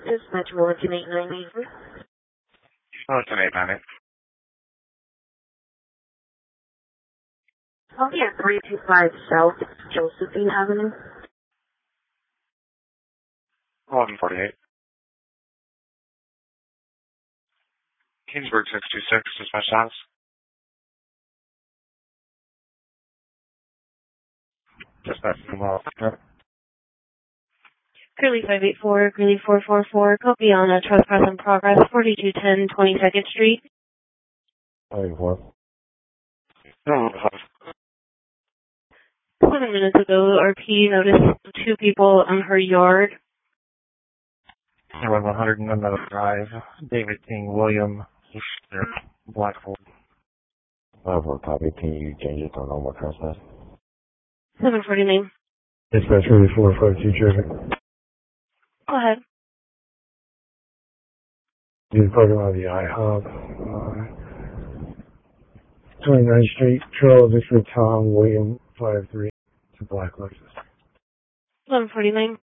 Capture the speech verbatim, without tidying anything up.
Dispatch Wellington eight nine eight. Wellington eight nine eight. I'll be at three two five South Josephine Avenue. eleven forty-eight. Kingsburg six two six, dispatch status. Dispatch from Wellington. Curly five eight four, Curly four four four, copy on a trespass in progress, forty-two ten twenty-second Street. twenty-four. No, Seven minutes ago, R P noticed two people on her yard. There was one hundred and another drive. David King, William, Blackford. five four copy. Can you change it to normal trespass? seven forty-nine. Dispatch really four five two traffic. Go ahead. Dude, parking lot of the IHOP. Uh, twenty-ninth Street, Charles, Victor, Tom, William, five three. It's a black Lexus. eleven forty-nine.